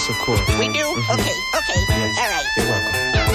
of course. We do? Okay. Yes. All right. You're welcome.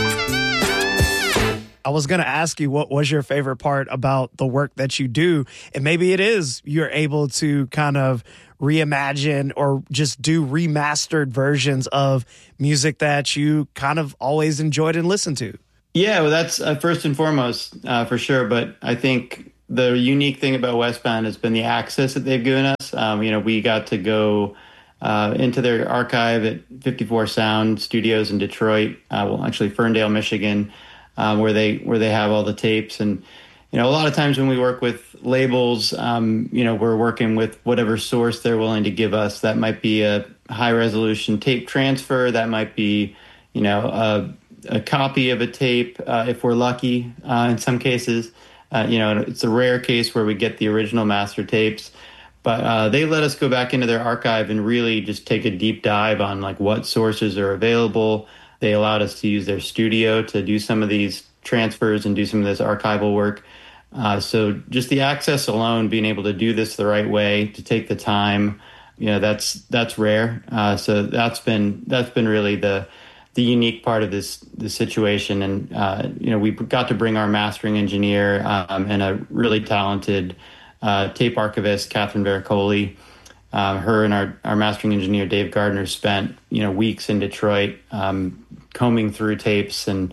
I was going to ask you what was your favorite part about the work that you do. And maybe it is you're able to kind of reimagine or just do remastered versions of music that you kind of always enjoyed and listened to. Yeah, well, that's first and foremost, for sure. But I think the unique thing about Westbound has been the access that they've given us. We got to go into their archive at 54 Sound Studios in Detroit, actually Ferndale, Michigan, where they have all the tapes. And a lot of times when we work with labels, we're working with whatever source they're willing to give us. That might be a high resolution tape transfer. That might be, a copy of a tape if we're lucky. In some cases, it's a rare case where we get the original master tapes. But they let us go back into their archive and really just take a deep dive on like what sources are available. They allowed us to use their studio to do some of these transfers and do some of this archival work. So just the access alone, being able to do this the right way, to take the time, that's rare. So that's been really the unique part of this situation. And we got to bring our mastering engineer and a really talented tape archivist, Catherine Vericoli. Her and our mastering engineer, Dave Gardner, spent weeks in Detroit combing through tapes, and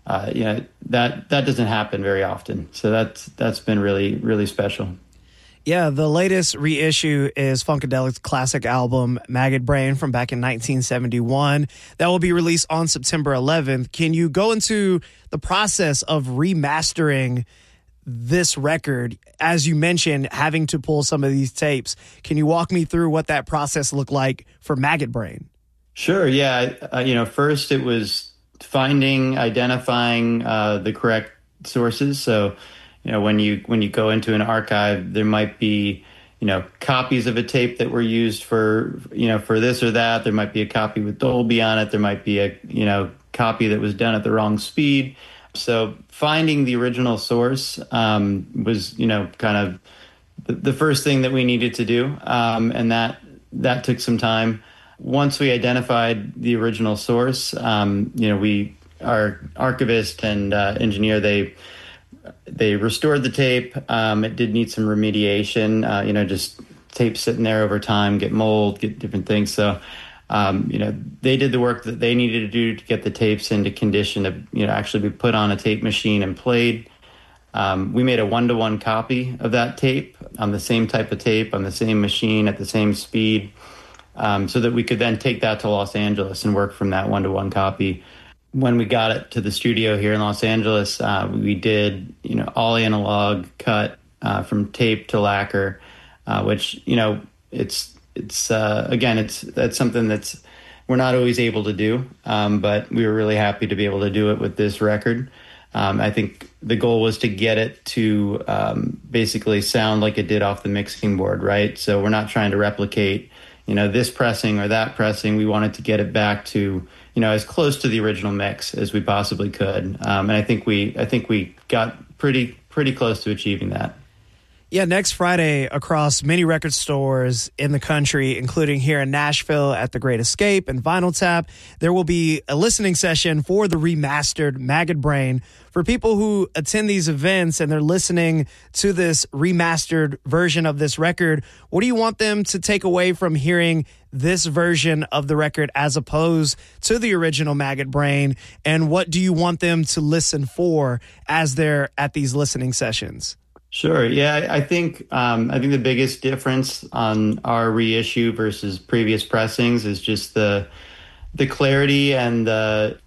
that doesn't happen very often. So that's been really, really special. Yeah, the latest reissue is Funkadelic's classic album, Maggot Brain, from back in 1971. That will be released on September 11th. Can you go into the process of remastering this record? As you mentioned, having to pull some of these tapes. Can you walk me through what that process looked like for Maggot Brain? Sure, yeah. First it was identifying the correct sources. So, when you go into an archive, there might be, copies of a tape that were used for this or that. There might be a copy with Dolby on it. There might be a, copy that was done at the wrong speed. So finding the original source was, kind of the first thing that we needed to do. And that took some time. Once we identified the original source, our archivist and engineer, they restored the tape. It did need some remediation, just tape sitting there over time, get mold, get different things. So, they did the work that they needed to do to get the tapes into condition to, actually be put on a tape machine and played. We made a 1-to-1 copy of that tape on the same type of tape, on the same machine, at the same speed, so that we could then take that to Los Angeles and work from that 1-to-1 copy. When we got it to the studio here in Los Angeles, we did, all analog cut from tape to lacquer, which, that's something that's we're not always able to do, but we were really happy to be able to do it with this record. I think the goal was to get it to basically sound like it did off the mixing board, right? So we're not trying to replicate, this pressing or that pressing. We wanted to get it back to, as close to the original mix as we possibly could. And I think we got pretty close to achieving that. Yeah, next Friday across many record stores in the country, including here in Nashville at The Great Escape and Vinyl Tap, there will be a listening session for the remastered Maggot Brain. For people who attend these events and they're listening to this remastered version of this record, what do you want them to take away from hearing this version of the record as opposed to the original Maggot Brain? And what do you want them to listen for as they're at these listening sessions? Sure. Yeah, I think the biggest difference on our reissue versus previous pressings is just the clarity and the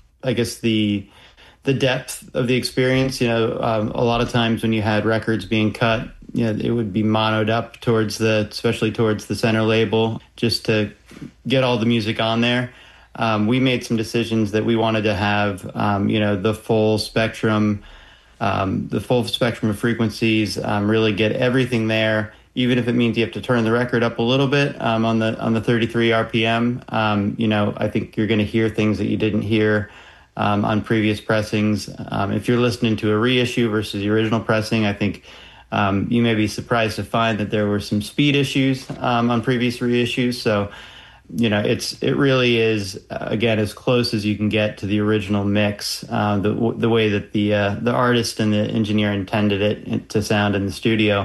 depth of the experience. A lot of times when you had records being cut, it would be monoed up especially towards the center label, just to get all the music on there. We made some decisions that we wanted to have, the full spectrum. The full spectrum of frequencies, really get everything there, even if it means you have to turn the record up a little bit on the 33 RPM. I think you're going to hear things that you didn't hear on previous pressings. If you're listening to a reissue versus the original pressing, I think you may be surprised to find that there were some speed issues on previous reissues. So it really is again as close as you can get to the original mix, the way that the artist and the engineer intended it to sound in the studio.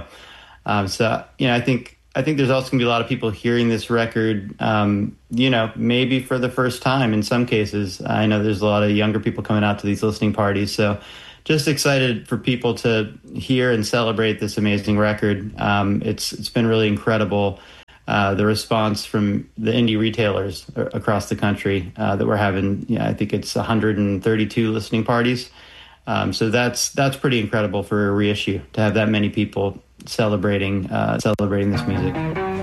I think there's also going to be a lot of people hearing this record, maybe for the first time in some cases. I know there's a lot of younger people coming out to these listening parties. So just excited for people to hear and celebrate this amazing record. It's been really incredible, the response from the indie retailers across the country that we're having. I think it's 132 listening parties. So that's pretty incredible for a reissue to have that many people celebrating this music.